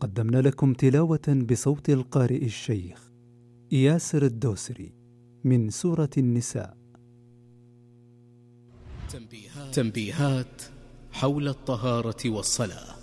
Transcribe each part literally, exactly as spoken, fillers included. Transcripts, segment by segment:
قدمنا لكم تلاوة بصوت القارئ الشيخ ياسر الدوسري من سورة النساء. تنبيهات, تنبيهات حول الطهارة والصلاة.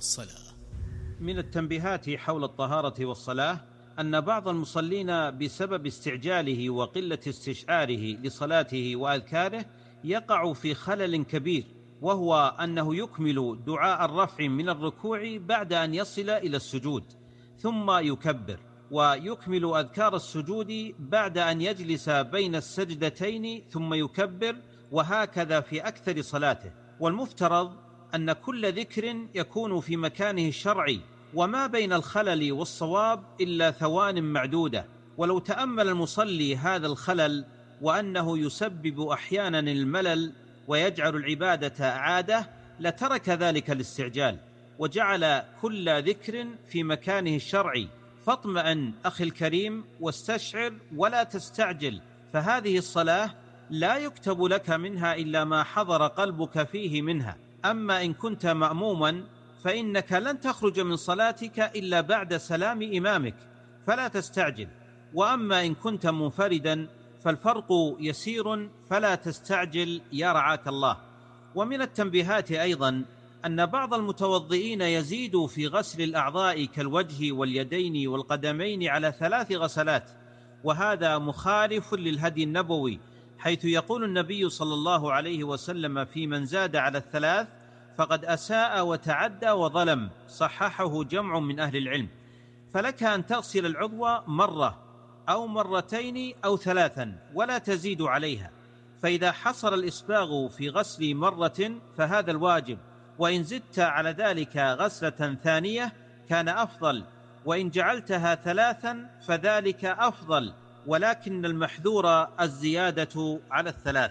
من التنبيهات حول الطهارة والصلاة أن بعض المصلين بسبب استعجاله وقلة استشعاره لصلاته وأذكاره يقع في خلل كبير، وهو أنه يكمل دعاء الرفع من الركوع بعد أن يصل إلى السجود ثم يكبر، ويكمل أذكار السجود بعد أن يجلس بين السجدتين ثم يكبر، وهكذا في أكثر صلاته. والمفترض أن كل ذكر يكون في مكانه الشرعي، وما بين الخلل والصواب إلا ثوان معدودة. ولو تأمل المصلي هذا الخلل وأنه يسبب أحيانا الملل ويجعل العبادة عادة لترك ذلك الاستعجال وجعل كل ذكر في مكانه الشرعي. فاطمئن أخي الكريم واستشعر ولا تستعجل، فهذه الصلاة لا يكتب لك منها إلا ما حضر قلبك فيه منها. أما إن كنت مأموما فإنك لن تخرج من صلاتك إلا بعد سلام إمامك، فلا تستعجل. وأما إن كنت منفردا فالفرق يسير، فلا تستعجل يا رعاك الله. ومن التنبيهات أيضا أن بعض المتوضئين يزيد في غسل الأعضاء كالوجه واليدين والقدمين على ثلاث غسلات، وهذا مخالف للهدي النبوي، حيث يقول النبي صلى الله عليه وسلم في من زاد على الثلاث فقد أساء وتعدى وظلم، صححه جمع من أهل العلم. فلك أن تغسل العضو مرة أو مرتين أو ثلاثا ولا تزيد عليها، فإذا حصل الإسباغ في غسل مرة فهذا الواجب، وإن زدت على ذلك غسلة ثانية كان أفضل، وإن جعلتها ثلاثا فذلك أفضل، ولكن المحذور الزيادة على الثلاث.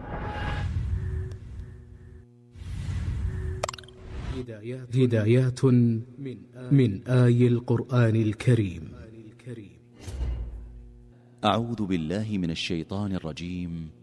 هدايات من آي القرآن الكريم. أعوذ بالله من الشيطان الرجيم.